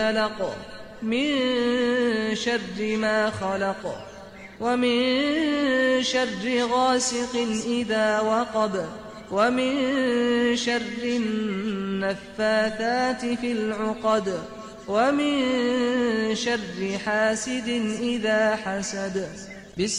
فلق من شر ما خلق ومن شر غاسق إذا وقب ومن شر النفاثات في العقد ومن شر حاسد إذا حسد